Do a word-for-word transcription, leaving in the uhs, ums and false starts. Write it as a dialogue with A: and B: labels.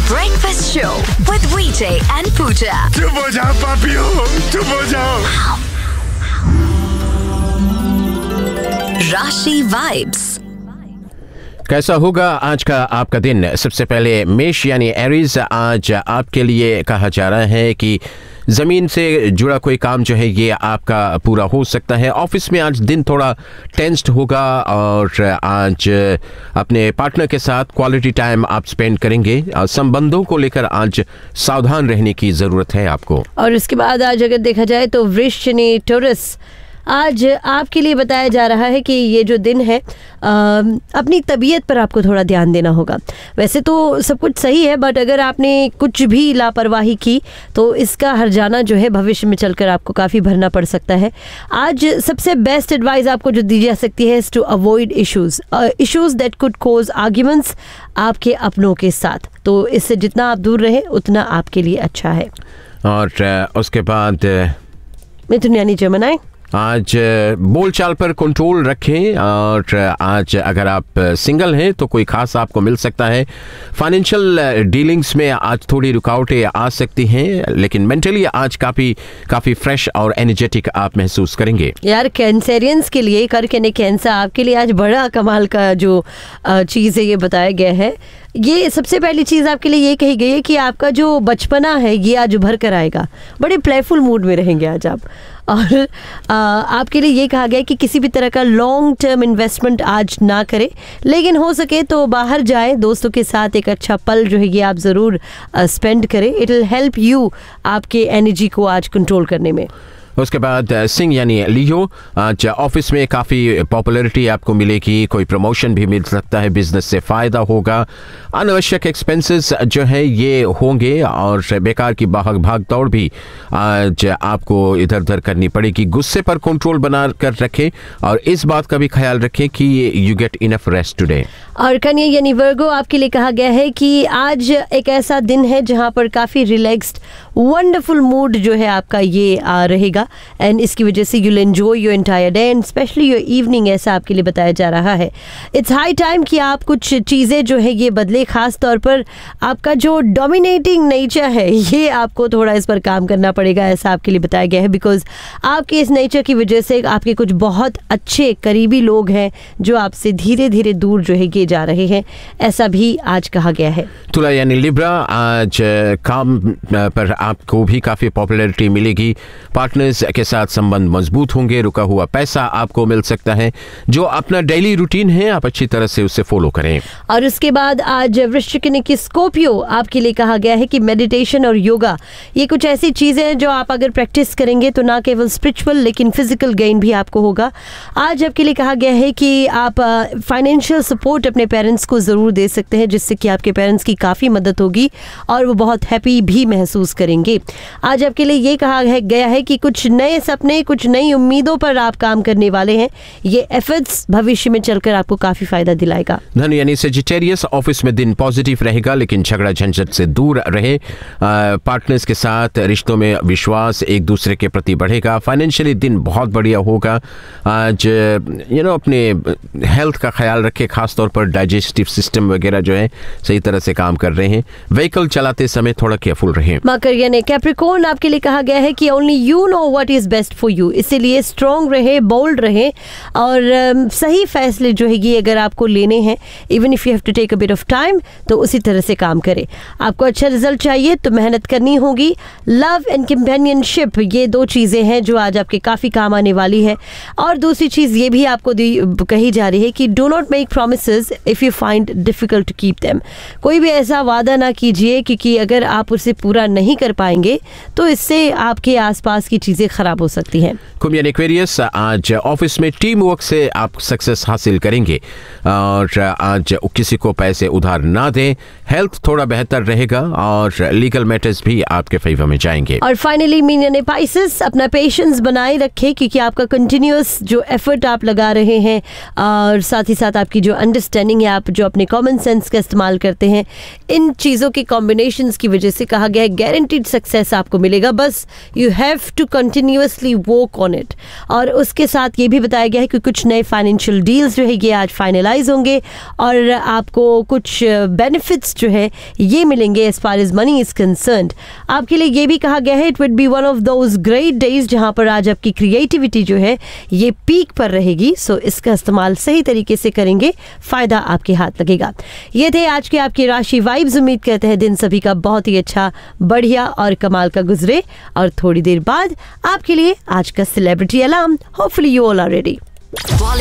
A: breakfast show with Vijay and Pooja.
B: चुप हो जाओ पापियों, चुप हो जाओ।
A: राशि वाइब्स।
C: कैसा होगा आज का आपका दिन? सबसे पहले मेष यानी एरीज, आज आपके लिए कहा जा रहा है कि ज़मीन से जुड़ा कोई काम जो है ये आपका पूरा हो सकता है। ऑफिस में आज दिन थोड़ा टेंस्ड होगा और आज अपने पार्टनर के साथ क्वालिटी टाइम आप स्पेंड करेंगे। संबंधों को लेकर आज सावधान रहने की ज़रूरत है आपको।
D: और उसके बाद आज अगर देखा जाए तो वृश्चिक यानी टॉरस, आज आपके लिए बताया जा रहा है कि ये जो दिन है आ, अपनी तबीयत पर आपको थोड़ा ध्यान देना होगा। वैसे तो सब कुछ सही है, बट अगर आपने कुछ भी लापरवाही की तो इसका हर्जाना जो है भविष्य में चलकर आपको काफ़ी भरना पड़ सकता है। आज सबसे बेस्ट एडवाइस आपको जो दी जा सकती है to avoid issues issues that could cause arguments आपके अपनों के साथ। तो इससे जितना आप दूर रहें उतना आपके लिए अच्छा है।
C: और उसके बाद
D: मिथुन यानी जमनाई,
C: आज बोलचाल पर कंट्रोल रखें। और आज अगर आप सिंगल हैं तो कोई खास आपको मिल सकता है। फाइनेंशियल डीलिंग्स में आज थोड़ी रुकावटें आ सकती हैं, लेकिन मेंटली आज काफ़ी काफ़ी फ्रेश और एनर्जेटिक आप महसूस करेंगे।
D: यार कैंसेरियंस के लिए करके नहीं कैंसर आपके लिए आज बड़ा कमाल का जो चीज़ है ये बताया गया है। ये सबसे पहली चीज़ आपके लिए ये कही गई है कि आपका जो बचपना है ये आज उभर कर आएगा। बड़े प्लेफुल मूड में रहेंगे आज आप। और आ, आपके लिए ये कहा गया है कि किसी भी तरह का लॉन्ग टर्म इन्वेस्टमेंट आज ना करें, लेकिन हो सके तो बाहर जाए दोस्तों के साथ एक अच्छा पल जो है ये आप ज़रूर स्पेंड करें। इट विल हेल्प यू आपके एनर्जी को आज कंट्रोल करने में।
C: उसके बाद सिंह यानी लियो, आज ऑफिस में काफ़ी पॉपुलैरिटी आपको मिलेगी, कोई प्रमोशन भी मिल सकता है, बिजनेस से फ़ायदा होगा। अनावश्यक एक्सपेंसेस जो है ये होंगे और बेकार की भाग भाग दौड़ भी आज आपको इधर उधर करनी पड़ेगी। गुस्से पर कंट्रोल बना कर रखें और इस बात का भी ख्याल रखें कि you get enough rest today.
D: और कन्या यानी वर्गो, आपके लिए कहा गया है कि आज एक ऐसा दिन है जहां पर काफ़ी रिलैक्स्ड वंडरफुल मूड जो है आपका ये आ रहेगा, एंड इसकी वजह से you'll enjoy your entire day and specially your evening, ऐसा आपके लिए बताया जा रहा है। इट्स हाई टाइम कि आप कुछ चीज़ें जो है ये बदले, खास तौर पर आपका जो डोमिनेटिंग नेचर है ये आपको थोड़ा इस पर काम करना पड़ेगा, ऐसा आपके लिए बताया गया है। बिकॉज आपके इस नेचर की वजह से आपके कुछ बहुत अच्छे करीबी लोग हैं जो आपसे धीरे धीरे दूर जो है ये जा रहे हैं, ऐसा भी आज कहा गया है।
C: तुला यानी लिब्रा, आज काम पर आपको भी काफ़ी पॉपुलैरिटी मिलेगी। पार्टनर्स के साथ संबंध मजबूत होंगे, रुका हुआ पैसा आपको मिल सकता है। जो अपना डेली रूटीन है आप अच्छी तरह से उसे फॉलो करें।
D: और उसके बाद आज वृश्चिक की स्कॉर्पियो, आपके लिए कहा गया है कि मेडिटेशन और योगा ये कुछ ऐसी चीज़ें हैं जो आप अगर प्रैक्टिस करेंगे तो ना केवल स्पिरिचुअल लेकिन फिजिकल गेन भी आपको होगा। आज आपके लिए कहा गया है कि आप फाइनेंशियल सपोर्ट अपने पेरेंट्स को ज़रूर दे सकते हैं, जिससे कि आपके पेरेंट्स की काफ़ी मदद होगी और वो बहुत हैप्पी भी महसूस करेंगे। आज आपके लिए ये कहा है गया है कि कुछ नए सपने, कुछ नई उम्मीदों पर आप काम करने वाले हैं। ये एफर्ट्स भविष्य में चलकर आपको काफ़ी फायदा दिलाएगा।
C: धनु यानी सेजिटेरियस, ऑफिस में दिन पॉजिटिव रहेगा लेकिन झगड़ा झंझट से दूर रहे। पार्टनर्स के साथ रिश्तों में विश्वास एक दूसरे के प्रति बढ़ेगा। फाइनेंशियली दिन बहुत बढ़िया होगा। आज यू नो अपने हेल्थ का ख्याल रखें, खासतौर पर डाइजेस्टिव सिस्टम वगैरह जो है सही तरह से काम कर रहे हैं। व्हीकल चलाते समय थोड़ा केयरफुल रहें।
D: मकर यानी कैप्रिकॉर्न, आपके लिए कहा गया है कि only you know what is best for you, इसीलिए स्ट्रॉन्ग रहे, बोल्ड रहे और um, सही फैसले जो है ये अगर आपको लेने हैं, even if you have to take a bit of time, तो उसी तरह से काम करें। आपको अच्छा रिजल्ट चाहिए तो मेहनत करनी होगी। लव एंड कंपेनियनशिप, ये दो चीज़ें हैं जो आज आपके काफ़ी काम आने वाली है। और दूसरी चीज़ ये भी आपको कही जा रही है कि do not make promises if you find difficult to keep them. कोई भी ऐसा वादा ना कीजिए क्योंकि अगर आप उसे पूरा नहीं कर पाएंगे तो इससे आपके आसपास की चीज़ें खराब हो सकती हैं।
C: कुंभ यानी एक्वेरियस, आज ऑफिस में टीम वर्क से आप सक्सेस हासिल करेंगे और आज किसी को पैसे उधार ना दें। हेल्थ थोड़ा बेहतर रहेगा और लीगल मैटर्स भी आपके फेवर में जाएंगे।
D: और फाइनली मीन यानी पाइसेस, अपना पेशेंस बनाए रखें क्योंकि आपका कंटिन्यूअस जो एफर्ट आप लगा रहे हैं और साथ ही साथ आपकी जो अंडरस्टैंडिंग है, आप जो अपने कॉमन सेंस का इस्तेमाल करते हैं, इन चीज़ों के कॉम्बिनेशंस की वजह से कहा गया है गारंटी गारंटीड सक्सेस आपको मिलेगा, बस you have to continuously work on it. और उसके साथ ये भी बताया गया है कि कुछ नए फाइनेंशियल डील्स जो है ये आज फाइनलाइज होंगे और आपको कुछ बेनिफिट्स जो है ये मिलेंगे as far as money is concerned. आपके लिए ये भी कहा गया है it would be one of those great days जहां पर आज आपकी क्रिएटिविटी जो है ये पीक पर रहेगी। सो इसका इस्तेमाल सही तरीके से करेंगे, फायदा आपके हाथ लगेगा। ये थे आज के आपकी राशि वाइब्स। उम्मीद करते हैं दिन सभी का बहुत ही अच्छा, बढ़िया और कमाल का गुजरे। और थोड़ी देर बाद आपके लिए आज का celebrity alarm. Hopefully you all are ready.